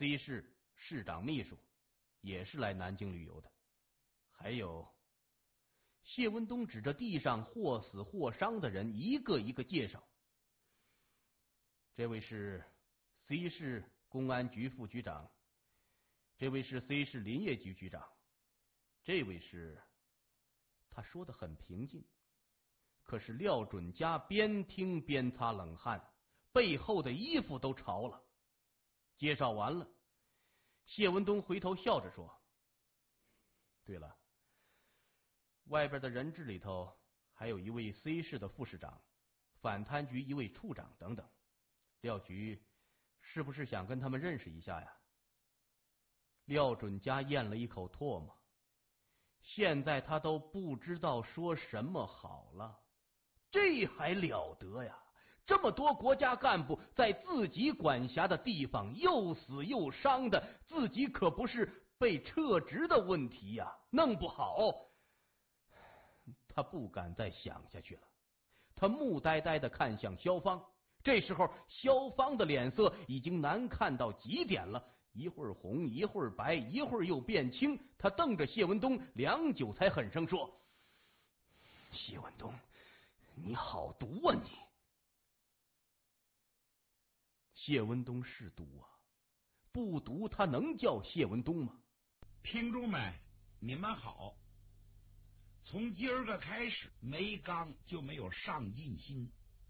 C 市市长秘书，也是来南京旅游的。还有，谢文东指着地上或死或伤的人，一个一个介绍。这位是 C 市公安局副局长，这位是 C 市林业局局长，这位是……他说的很平静，可是廖准家边听边擦冷汗，背后的衣服都潮了。介绍完了，谢文东回头笑着说：“对了，外边的人质里头还有一位 C 市的副市长，反贪局一位处长等等，廖局是不是想跟他们认识一下呀？”廖准家咽了一口唾沫，现在他都不知道说什么好了。这还了得呀！这么多国家干部在自己管辖的地方又死又伤的，自己可不是被撤职的问题呀，弄不好……他不敢再想下去了。他木呆呆地看向萧芳，这时候萧芳的脸色已经难看到极点了，一会儿红一会儿白，一会儿又变青。他瞪着谢文东，良久才狠声说：“谢文东，你好毒啊你！”谢文东是毒啊，不毒他能叫谢文东吗？ 听众们，你们好。从今儿个开始，没刚就没有上进心。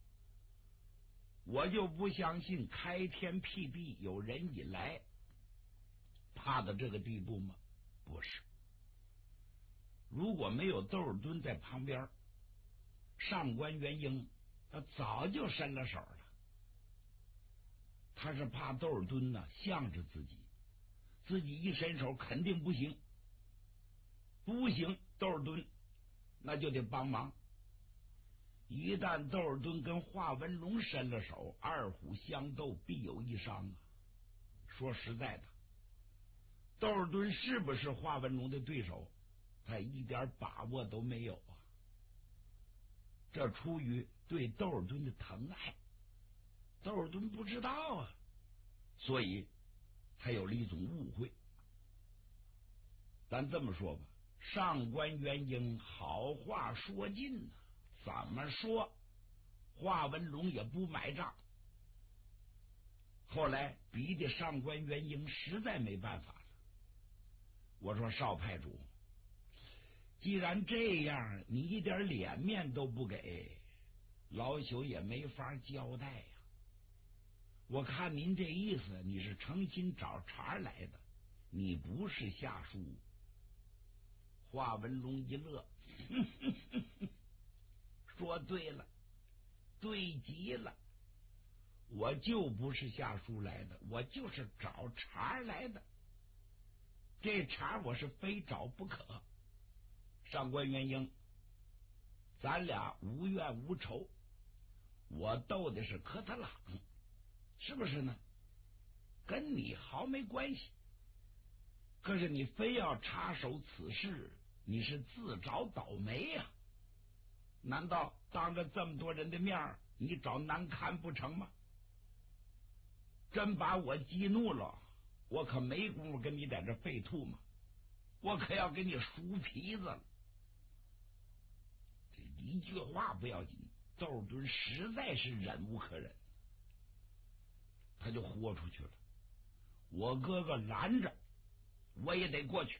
我就不相信开天辟地有人以来怕到这个地步吗？不是。如果没有窦尔敦在旁边，上官元英他早就伸了手了。他是怕窦尔敦呢向着自己，自己一伸手肯定不行，不行，窦尔敦那就得帮忙。一旦窦尔敦跟华文龙伸了手，二虎相斗，必有一伤啊！说实在的，窦尔敦是不是华文龙的对手，他一点把握都没有啊！这出于对窦尔敦的疼爱，窦尔敦不知道啊，所以才有了一种误会。咱这么说吧，上官元英好话说尽呢，怎么说华文龙也不买账。后来逼得上官元英实在没办法了，我说少派主，既然这样，你一点脸面都不给，老朽也没法交代呀。我看您这意思，你是诚心找茬来的，你不是下属。华文龙一乐，说对了，对极了，我就不是下属来的，我就是找茬来的。这茬我是非找不可。上官元英，咱俩无怨无仇，我斗的是科特朗，是不是呢？跟你毫没关系。可是你非要插手此事，你是自找倒霉呀！难道当着这么多人的面你找难堪不成吗？真把我激怒了，我可没工夫跟你在这废吐嘛，我可要给你梳皮子了。这一句话不要紧，窦尔敦实在是忍无可忍，他就豁出去了。我哥哥拦着，我也得过去。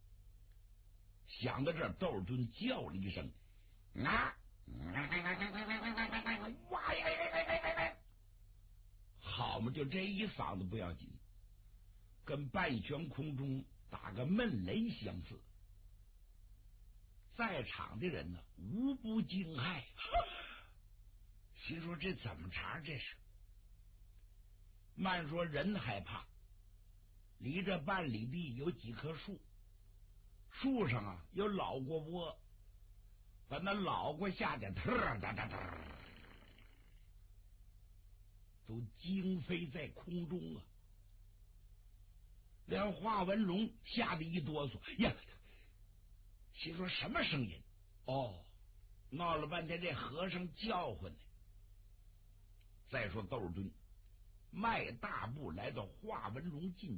想到这儿，窦尔敦叫了一声：“啊！”哇呀！好嘛，就这一嗓子不要紧，跟半悬空中打个闷雷相似。在场的人呢，无不惊骇，心说这怎么茬？这是慢说人害怕，离这半里地有几棵树，树上啊有老过窝，把那老过下去，都惊飞在空中啊！连华文龙吓得一哆嗦呀，心说什么声音？哦，闹了半天这和尚叫唤呢。再说窦尔敦迈大步来到华文龙近